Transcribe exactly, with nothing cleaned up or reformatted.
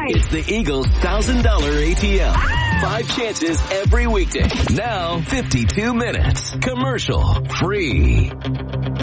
nice. It's the Eagles one thousand dollars A T M. Five chances every weekday. Now fifty-two minutes. Commercial free.